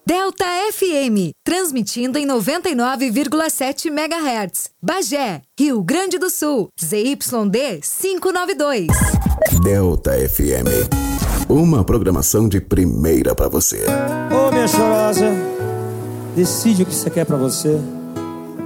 Delta FM, transmitindo em 99,7 MHz. Bagé, Rio Grande do Sul, ZYD 592. Delta FM, uma programação de primeira pra você. Ô, minha chorosa, decide o que você quer pra você.